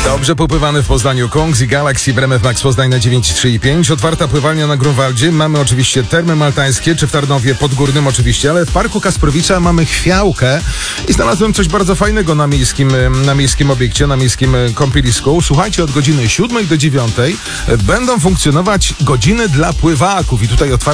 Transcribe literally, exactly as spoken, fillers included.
Dobrze popływany w Poznaniu Kungs i Galaxy w R M F Max Poznań na dziewięć trzy i pięć. Otwarta pływalnia na Grunwaldzie. Mamy oczywiście termy maltańskie, czy w Tarnowie Podgórnym oczywiście, ale w Parku Kasprowicza mamy chwiałkę i znalazłem coś bardzo fajnego na miejskim, na miejskim obiekcie, na miejskim kąpielisku. Słuchajcie, od godziny siódmej do dziewiątej będą funkcjonować godziny dla pływaków i tutaj otwarte